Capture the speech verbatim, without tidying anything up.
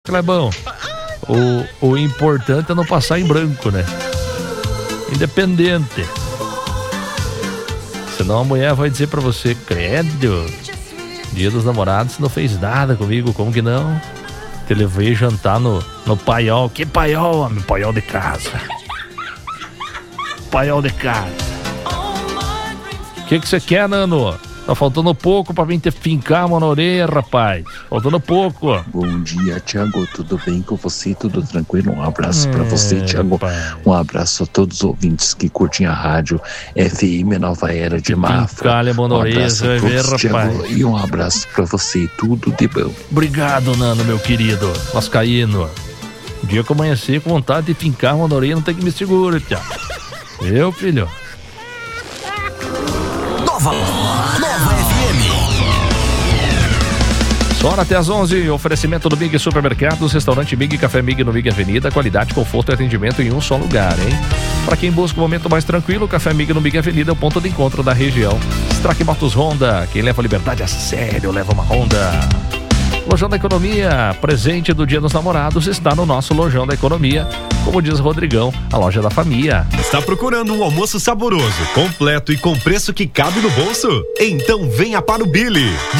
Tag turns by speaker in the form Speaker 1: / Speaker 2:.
Speaker 1: Clebão, o, o importante é não passar em branco, né? Independente. Senão a mulher vai dizer pra você, credo, dia dos namorados não fez nada comigo, como que não? Te levei jantar no, no paiol. Que paiol, homem? Paiol de casa. Paiol de casa. O que que você quer, Nano? Tá faltando pouco pra vir te fincar a mão na orelha, rapaz. Faltando pouco.
Speaker 2: Bom dia, Thiago. Tudo bem com você? Tudo tranquilo? Um abraço é, pra você, Thiago. Pai. Um abraço a todos os ouvintes que curtem a rádio F M Nova Era de Mafra.
Speaker 1: Calha, mão na orelha,
Speaker 2: você vai ver, rapaz. E um abraço pra você. Tudo de bom.
Speaker 1: Obrigado, Nano, meu querido. Vascaíno. Um dia que eu amanhecer com vontade de fincar a mão na orelha, não tem que me segurar, Thiago. Eu, filho.
Speaker 3: Nova, Nova F M.
Speaker 1: Só até às onze, oferecimento do Big Supermercados, restaurante Big, Café Big no Big Avenida, qualidade, conforto e atendimento em um só lugar, hein? Para quem busca um momento mais tranquilo, Café Big no Big Avenida é o ponto de encontro da região. Strack Motos Honda, quem leva a liberdade a sério, leva uma Honda. Lojão da Economia, presente do Dia dos Namorados está no nosso Lojão da Economia. Como diz Rodrigão, a loja da família.
Speaker 4: Está procurando um almoço saboroso, completo e com preço que cabe no bolso? Então venha para o Billy.